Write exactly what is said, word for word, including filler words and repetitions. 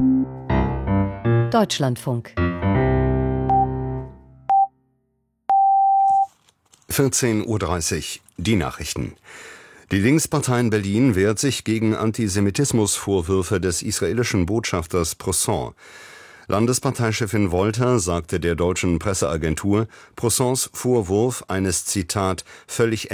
Deutschlandfunk. vierzehn Uhr dreißig. Die Nachrichten. Die Linkspartei in Berlin wehrt sich gegen Antisemitismusvorwürfe des israelischen Botschafters Prosson. Landesparteichefin Wolter sagte der deutschen Presseagentur, Prossons Vorwurf eines, Zitat, völlig